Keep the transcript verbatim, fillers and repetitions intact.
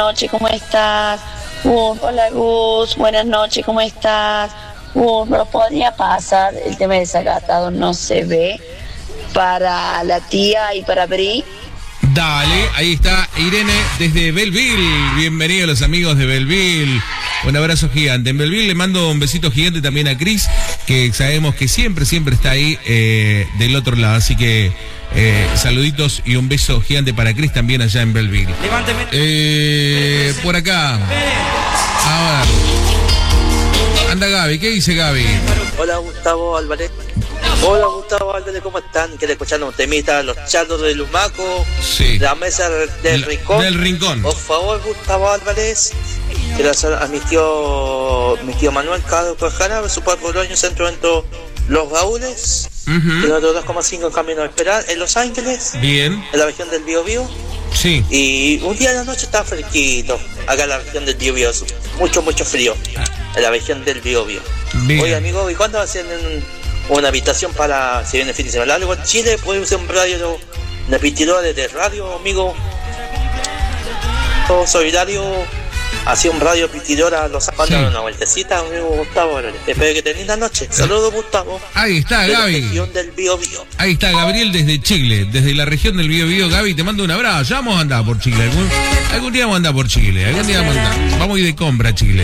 noches, ¿cómo estás? Gus, hola Gus, buenas noches, ¿cómo estás? Gus, ¿nos podría pasar el tema de Desacatado no se ve para la tía y para Bri? Dale, ahí está Irene desde Belleville. Bienvenidos los amigos de Belleville. Un abrazo gigante. En Belleville le mando un besito gigante también a Cris, que sabemos que siempre, siempre está ahí eh, del otro lado. Así que eh, saluditos y un beso gigante para Cris también allá en Belleville. Eh, por acá. A ver. Anda Gaby, ¿qué dice Gaby? Hola Gustavo Álvarez. Hola Gustavo Álvarez, ¿cómo están? Quiero escuchar un temita, los charlos de Lumaco, sí. La mesa del rincón. Del rincón. Por favor, Gustavo Álvarez. Quiero hacer a mi tío, mi tío Manuel Carlos Jara, su cuatro años centro dentro Los Gaúles, uh-huh. Kilómetro dos coma cinco en camino a esperar, en Los Ángeles. Bien. En la región del Biobío. Sí. Y un día de la noche está fresquito, acá en la región del Biobío. Mucho, mucho frío. En la región del Biobío. Oye, amigo, ¿y cuándo hacen una habitación para, si viene el fin de semana largo en Chile, puede usar un radio, una pistidora de radio, amigo? Todo solidario, hacía un radio pistidora, los zapatos, sí. Una vueltecita, amigo Gustavo. Espero que tengan la noche. Saludos, Gustavo. Ahí está, de Gaby. La región del Biobío. Ahí está Gabriel desde Chile, desde la región del Biobío. Gaby, te mando un abrazo. Ya vamos a andar por Chile. Algún, algún día vamos a andar por Chile. Algún día vamos a andar. Vamos a ir de compra a Chile.